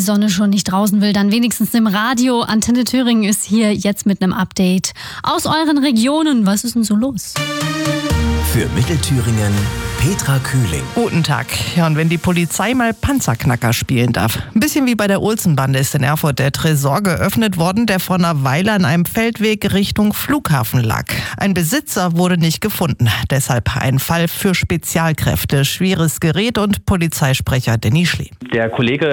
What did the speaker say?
Sonne schon nicht draußen will, dann wenigstens im Radio. Antenne Thüringen ist hier jetzt mit einem Update aus euren Regionen. Was ist denn so los? Für Mittelthüringen Petra Kühling. Guten Tag. Ja, und wenn die Polizei mal Panzerknacker spielen darf. Ein bisschen wie bei der Olsenbande ist in Erfurt der Tresor geöffnet worden, der vor einer Weile an einem Feldweg Richtung Flughafen lag. Ein Besitzer wurde nicht gefunden. Deshalb ein Fall für Spezialkräfte. Schweres Gerät und Polizeisprecher Denny Schlee. Der Kollege